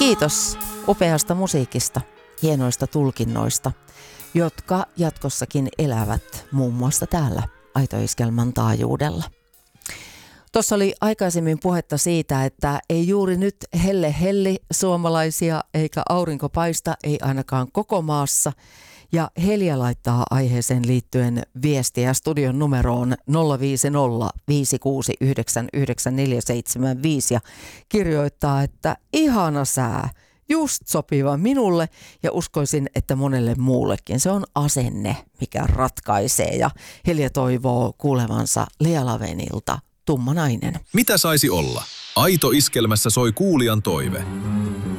Kiitos upeasta musiikista, hienoista tulkinnoista, jotka jatkossakin elävät muun muassa täällä Aito-iskelmän taajuudella. Tuossa oli aikaisemmin puhetta siitä, että ei juuri nyt helli suomalaisia eikä aurinko paista, ei ainakaan koko maassa. Ja Helja laittaa aiheeseen liittyen viestiä studion numeroon 050 5699475 ja kirjoittaa, että ihana sää, just sopiva minulle ja uskoisin, että monelle muullekin. Se on asenne, mikä ratkaisee ja Helja toivoo kuulevansa Lea Lavenilta Tumma nainen. Mitä saisi olla? Aito iskelmässä soi kuulijan toive.